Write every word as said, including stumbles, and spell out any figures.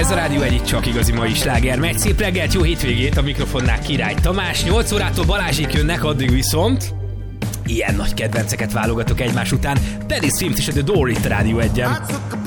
Ez a Rádió egy csak igazi mai sláger. Megy, szép reggelt, jó hétvégét, a mikrofonnál Király Tamás. nyolc órától Balázsék jönnek, addig viszont ilyen nagy kedvenceket válogatok egymás után. Teddy Swims és a The Door itt a Rádió egyen.